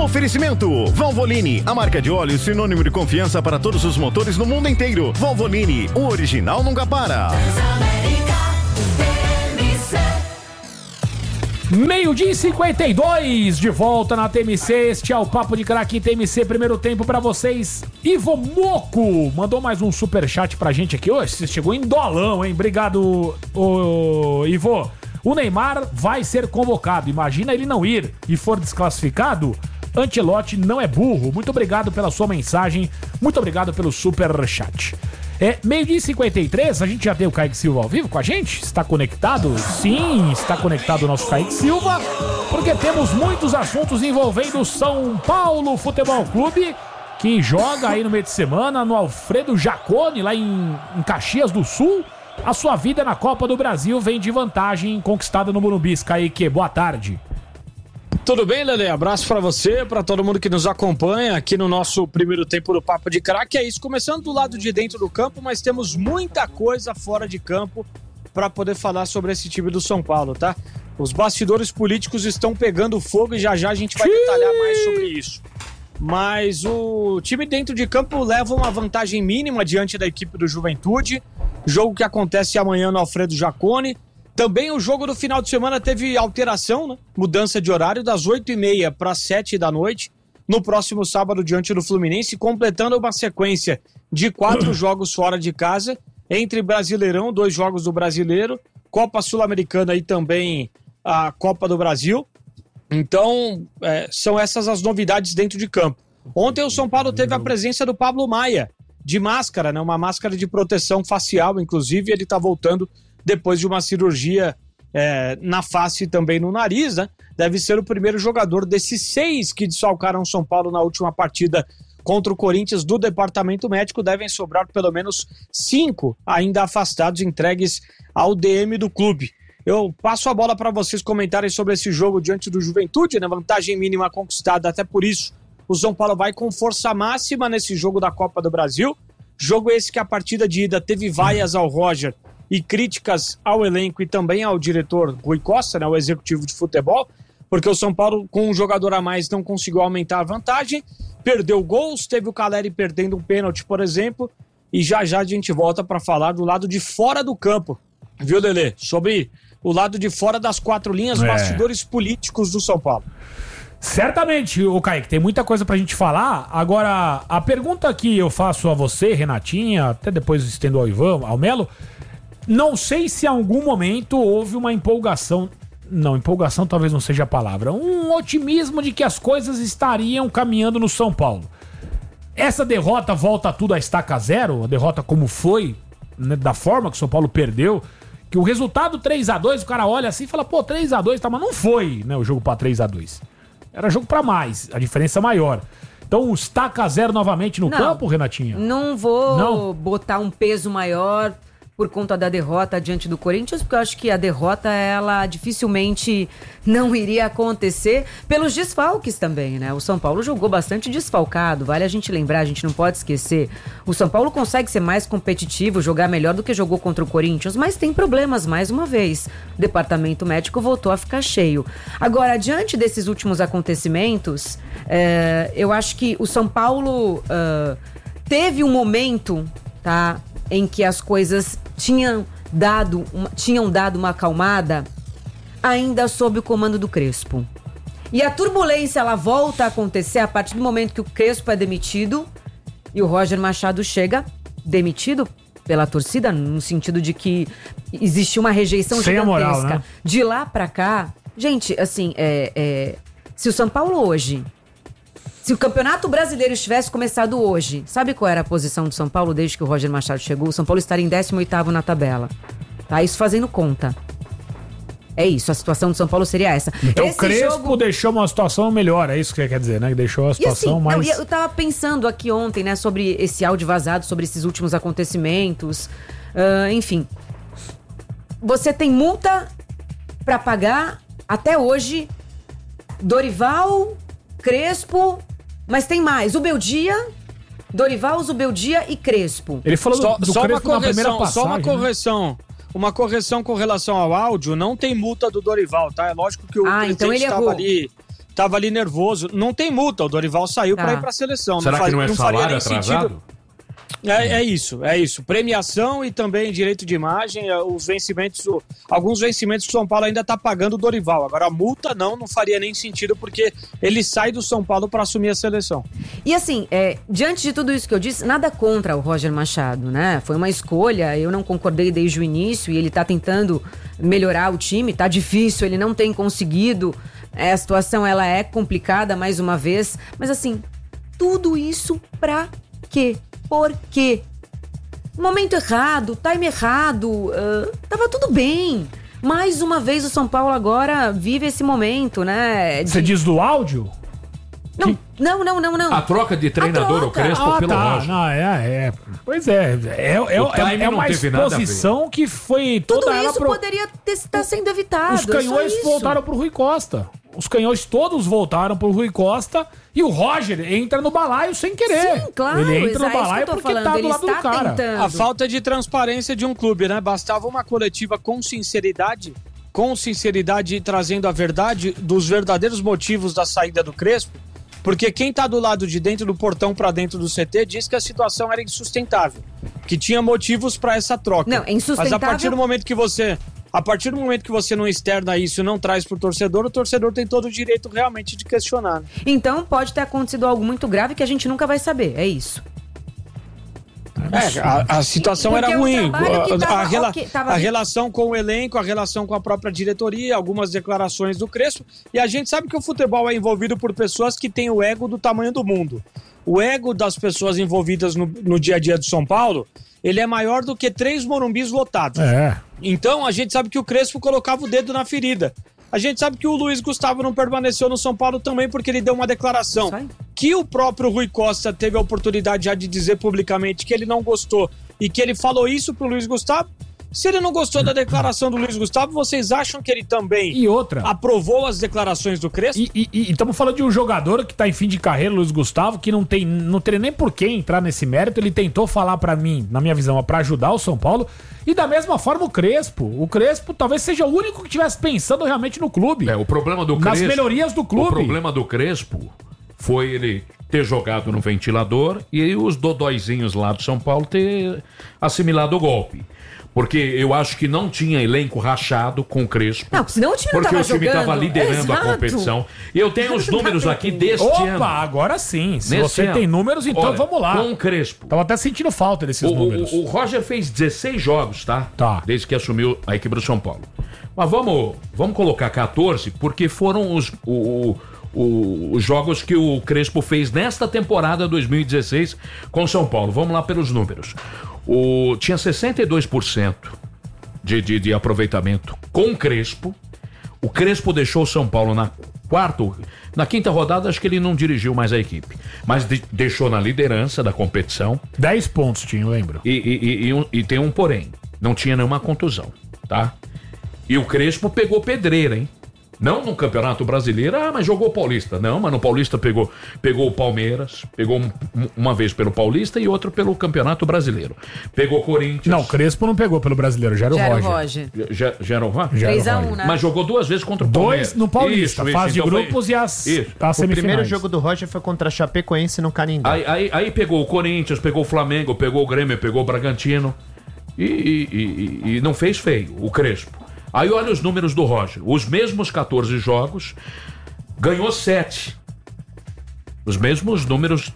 Oferecimento Valvoline, a marca de óleo sinônimo de confiança para todos os motores no mundo inteiro. Valvoline, o original nunca para. 12:52, de volta na TMC. Este é o Papo de Craque TMC, primeiro tempo pra vocês. Ivo Moco mandou mais um superchat pra gente aqui hoje. Você chegou em dolão, hein? Obrigado, Ivo. O Neymar vai ser convocado. Imagina ele não ir e for desclassificado. Ancelotti não é burro. Muito obrigado pela sua mensagem. Muito obrigado pelo superchat. 12:53, a gente já tem o Kaique Silva ao vivo com a gente? Está conectado? Sim, está conectado o nosso Kaique Silva, porque temos muitos assuntos envolvendo o São Paulo Futebol Clube, que joga aí no meio de semana no Alfredo Jaconi, lá em Caxias do Sul. A sua vida na Copa do Brasil vem de vantagem conquistada no Morumbi. Kaique, boa tarde. Tudo bem, Lelê? Abraço pra você, pra todo mundo que nos acompanha aqui no nosso primeiro tempo do Papo de Craque. É isso, começando do lado de dentro do campo, mas temos muita coisa fora de campo pra poder falar sobre esse time do São Paulo, tá? Os bastidores políticos estão pegando fogo e já a gente vai detalhar mais sobre isso. Mas o time dentro de campo leva uma vantagem mínima diante da equipe do Juventude. Jogo que acontece amanhã no Alfredo Jaconi. Também o jogo do final de semana teve alteração, né? Mudança de horário das 8h30 para 7 da noite, no próximo sábado diante do Fluminense, completando uma sequência de 4 jogos fora de casa, entre Brasileirão, 2 jogos do Brasileiro, Copa Sul-Americana e também a Copa do Brasil. Então, são essas as novidades dentro de campo. Ontem o São Paulo teve a presença do Pablo Maia, de máscara, né? Uma máscara de proteção facial, inclusive, ele está voltando depois de uma cirurgia na face e também no nariz, né? Deve ser o primeiro jogador desses 6 que desfalcaram São Paulo na última partida contra o Corinthians do departamento médico. Devem sobrar pelo menos 5 ainda afastados, entregues ao DM do clube. Eu passo a bola para vocês comentarem sobre esse jogo diante do Juventude, né? Vantagem mínima conquistada, até por isso o São Paulo vai com força máxima nesse jogo da Copa do Brasil. Jogo esse que a partida de ida teve vaias ao Roger e críticas ao elenco e também ao diretor Rui Costa, né, o executivo de futebol, porque o São Paulo, com um jogador a mais, não conseguiu aumentar a vantagem, perdeu gols, teve o Caleri perdendo um pênalti, por exemplo, e já a gente volta para falar do lado de fora do campo, viu, Lelê? Sobre o lado de fora das 4 linhas, bastidores políticos do São Paulo. Certamente, o Kaique, tem muita coisa pra gente falar. Agora, a pergunta que eu faço a você, Renatinha, até depois estendo ao Ivan, ao Melo, não sei se em algum momento houve uma empolgação, não, empolgação talvez não seja a palavra, um otimismo de que as coisas estariam caminhando no São Paulo. Essa derrota volta tudo a estaca zero, a derrota como foi, né, da forma que o São Paulo perdeu, que o resultado 3-2, o cara olha assim e fala, pô, 3-2, tá, mas não foi, né, o jogo pra 3-2. Era jogo pra mais, a diferença maior. Então, estaca zero novamente no campo, Renatinha? Não vou botar um peso maior por conta da derrota diante do Corinthians, porque eu acho que a derrota, ela dificilmente não iria acontecer pelos desfalques também, né? O São Paulo jogou bastante desfalcado, vale a gente lembrar, a gente não pode esquecer. O São Paulo consegue ser mais competitivo, jogar melhor do que jogou contra o Corinthians, mas tem problemas mais uma vez. O departamento médico voltou a ficar cheio. Agora, diante desses últimos acontecimentos, eu acho que o São Paulo teve um momento, tá, em que as coisas tinham dado uma acalmada, ainda sob o comando do Crespo. E a turbulência, ela volta a acontecer a partir do momento que o Crespo é demitido e o Roger Machado chega, demitido pela torcida, no sentido de que existe uma rejeição sem gigantesca. A moral, né? De lá pra cá, gente, assim, se o São Paulo hoje, se o Campeonato Brasileiro tivesse começado hoje, sabe qual era a posição do São Paulo desde que o Roger Machado chegou? O São Paulo estaria em 18º na tabela. Tá? Isso fazendo conta. É isso, a situação do São Paulo seria essa. Então o Crespo deixou uma situação melhor, é isso que quer dizer, né? Deixou a situação assim, mais... Eu tava pensando aqui ontem, né, sobre esse áudio vazado, sobre esses últimos acontecimentos. Enfim. Você tem multa pra pagar até hoje. Dorival, Crespo... Mas tem mais, o Beldia, Dorival, Zubeldia e Crespo. Ele falou do Crespo na primeira passagem. Só uma correção. Né? Uma correção com relação ao áudio, não tem multa do Dorival, tá? É lógico que o então ele estava ali tava ali nervoso. Não tem multa, o Dorival saiu para ir para a seleção. Será que não é salário atrasado? É isso. Premiação e também direito de imagem, os vencimentos, alguns vencimentos que o São Paulo ainda está pagando o Dorival. Agora a multa não faria nem sentido, porque ele sai do São Paulo para assumir a seleção. E assim, diante de tudo isso que eu disse, nada contra o Roger Machado, né? Foi uma escolha, eu não concordei desde o início e ele tá tentando melhorar o time, tá difícil, ele não tem conseguido, a situação ela é complicada mais uma vez, mas assim, tudo isso pra quê? Por quê? Momento errado, time errado, tava tudo bem. Mais uma vez o São Paulo agora vive esse momento, né? Você diz do áudio? Não. A troca de treinador, o Crespo, pelo Roger. Não, Pois é uma exposição que foi toda tudo ela isso poderia estar sendo evitado. Os canhões voltaram pro Rui Costa. Os canhões todos voltaram pro Rui Costa e o Roger entra no balaio sem querer. Sim, claro. Ele entra no balaio porque tá do lado do cara. Tentando. A falta de transparência de um clube, né? Bastava uma coletiva com sinceridade trazendo a verdade dos verdadeiros motivos da saída do Crespo, porque quem tá do lado de dentro do portão para dentro do CT disse que a situação era insustentável, que tinha motivos para essa troca. Não, é insustentável. Mas a partir do momento que você não externa isso e não traz pro torcedor, o torcedor tem todo o direito realmente de questionar. Né? Então pode ter acontecido algo muito grave que a gente nunca vai saber, é isso. A situação porque era ruim. A relação com o elenco, a relação com a própria diretoria, algumas declarações do Crespo. E a gente sabe que o futebol é envolvido por pessoas que têm o ego do tamanho do mundo. O ego das pessoas envolvidas no dia a dia do São Paulo, ele é maior do que 3 Morumbis lotados. Então a gente sabe que o Crespo colocava o dedo na ferida. A gente sabe que o Luiz Gustavo não permaneceu no São Paulo também porque ele deu uma declaração que o próprio Rui Costa teve a oportunidade já de dizer publicamente que ele não gostou e que ele falou isso pro Luiz Gustavo. Se ele não gostou da declaração do Luiz Gustavo, vocês acham que ele também aprovou as declarações do Crespo? E estamos falando de um jogador que tá em fim de carreira, Luiz Gustavo, que não teria nem por que entrar nesse mérito. Ele tentou falar pra mim, na minha visão, pra ajudar o São Paulo. E da mesma forma o Crespo. O Crespo talvez seja o único que estivesse pensando realmente no clube. O problema do Crespo... Nas melhorias do clube. O problema do Crespo foi ele ter jogado no ventilador e os dodóizinhos lá do São Paulo ter assimilado o golpe. Porque eu acho que não tinha elenco rachado com o Crespo. Não, senão o time porque tava o time estava liderando a competição. E eu tenho os números aqui deste ano. Opa, agora sim. Se você tem números, então olha, vamos lá. Com o Crespo. Tava até sentindo falta desses números. O Roger fez 16 jogos, tá? Desde que assumiu a equipe do São Paulo. Mas vamos colocar 14, porque foram os jogos que o Crespo fez nesta temporada 2016 com o São Paulo. Vamos lá pelos números. Tinha 62% de aproveitamento com o Crespo. O Crespo deixou o São Paulo na quinta rodada, acho que ele não dirigiu mais a equipe, mas deixou na liderança da competição. 10 pontos tinha, eu lembro. E tem um porém, não tinha nenhuma contusão, tá? E o Crespo pegou pedreira, hein? Não no Campeonato Brasileiro, mas jogou Paulista. Não, mas no Paulista pegou o Palmeiras, pegou uma vez pelo Paulista e outra pelo Campeonato Brasileiro. Pegou Corinthians. Não, Crespo não pegou pelo Brasileiro, já era o Roger. Já era o Roger? 3-1, né? Mas jogou 2 vezes contra o Palmeiras. 2 no Paulista, fase de grupos e as semifinais. O primeiro jogo do Roger foi contra a Chapecoense no Canindé. Aí pegou o Corinthians, pegou o Flamengo, pegou o Grêmio, pegou o Bragantino e não fez feio, o Crespo. Aí olha os números do Roger. Os mesmos 14 jogos, ganhou 7. Os mesmos números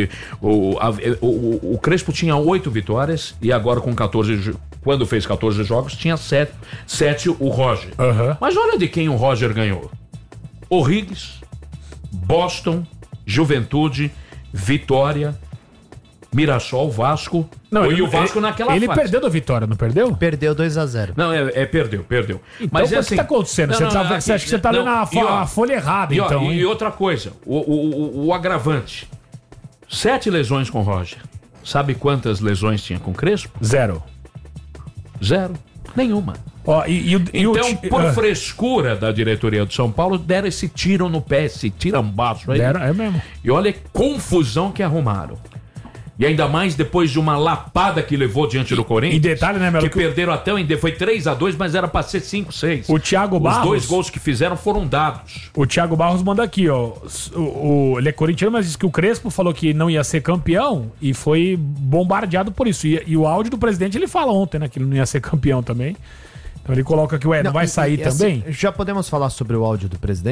o Crespo tinha 8 vitórias e agora com 14, quando fez 14 jogos, tinha 7 o Roger. Mas olha de quem o Roger ganhou. O'Higgins, Boston, Juventude, Vitória, Mirassol, Vasco. Não, e o Vasco naquela fase. Ele perdeu do Vitória, não perdeu? Perdeu 2-0. Não, perdeu. Então, mas o que tá acontecendo? Você acha que você tá lendo a folha errada, então. E outra coisa, o agravante. 7 lesões com o Roger. Sabe quantas lesões tinha com o Crespo? 0. Nenhuma. Então, por frescura da diretoria do São Paulo, deram esse tiro no pé, esse tirambaço aí. É mesmo. E olha a confusão que arrumaram. E ainda mais depois de uma lapada que levou diante do Corinthians. E detalhe, né, Melo? Que perderam até o Ender. Foi 3-2, mas era pra ser 5-6. O Thiago Barros... Os 2 gols que fizeram foram dados. O Thiago Barros manda aqui, ó. Ele é corintiano, mas disse que o Crespo falou que não ia ser campeão e foi bombardeado por isso. E o áudio do presidente, ele fala ontem, né, que ele não ia ser campeão também. Então ele coloca que, não vai sair também? Assim, já podemos falar sobre o áudio do presidente?